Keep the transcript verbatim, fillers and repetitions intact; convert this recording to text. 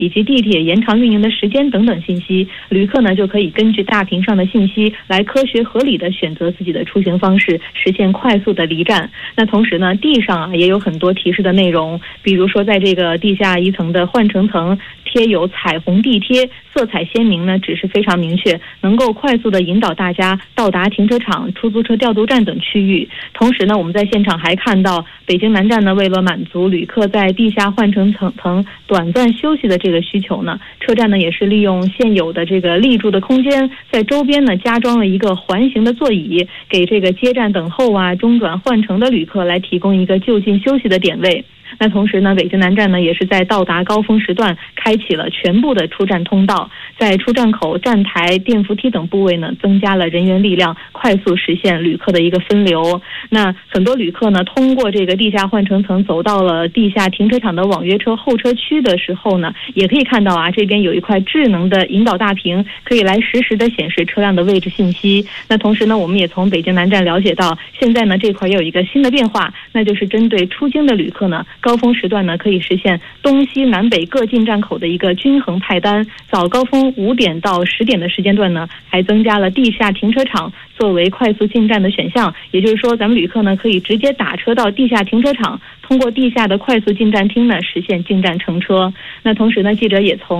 以及地铁延长运营的时间等等信息，旅客呢就可以根据大屏上的信息来科学合理的选择自己的出行方式，实现快速的离站。那同时呢，地上啊也有很多提示的内容，比如说在这个地下一层的换乘层贴有彩虹地贴，色彩鲜明呢，指示非常明确，能够快速的引导大家到达停车场、出租车调度站等区域。同时呢，我们在现场还看到北京南站呢，为了满足旅客在地下换乘层层短暂休息的这个需求呢，车站呢也是利用现有的这个立柱的空间，在周边呢加装了一个环形的座椅，给这个接站等候啊、中转换乘的旅客来提供一个就近休息的点位。那同时呢，北京南站呢也是在到达高峰时段开启了全部的出站通道，在出站口、站台、电扶梯等部位呢增加了人员力量，快速实现旅客的一个分流。那很多旅客呢通过这个地下换乘层走到了地下停车场的网约车候车区的时候呢，也可以看到啊，这边有一块智能的引导大屏，可以来实时的显示车辆的位置信息。那同时呢，我们也从北京南站了解到，现在呢这块也有一个新的变化，那就是针对出京的旅客呢，高峰时段呢可以实现东西南北各进站口的一个均衡派单。早高峰五点到十点的时间段呢，还增加了地下停车场作为快速进站的选项，也就是说咱们旅客呢可以直接打车到地下停车场，通过地下的快速进站厅呢实现进站乘车。那同时呢，记者也从